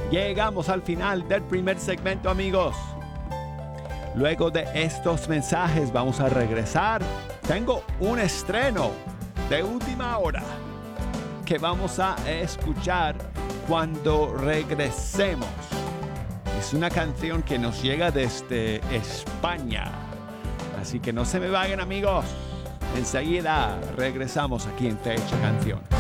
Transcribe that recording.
Llegamos al final del primer segmento, amigos. Luego de estos mensajes vamos a regresar. Tengo un estreno de última hora que vamos a escuchar cuando regresemos. Es una canción que nos llega desde España. Así que no se me vayan, amigos. Enseguida regresamos aquí en Fecha Canción.